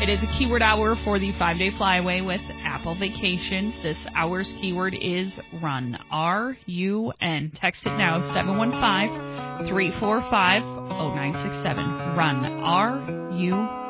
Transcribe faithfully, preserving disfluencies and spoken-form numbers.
It is a keyword hour for the five-day flyaway with Apple Vacations. This hour's keyword is run, R U N. Text it now, seven one five, three four five, zero nine six seven. Run, R U N.